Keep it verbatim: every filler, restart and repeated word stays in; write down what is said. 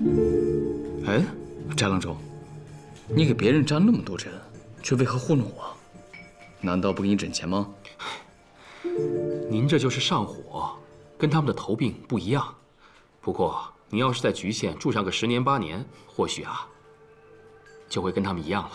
哎，翟郎中，你给别人扎那么多针，却为何糊弄我？难道不给你诊钱吗？ 您这就是上火，跟他们的头病不一样。不过你要是在局县住上个十年八年，或许啊，就会跟他们一样了。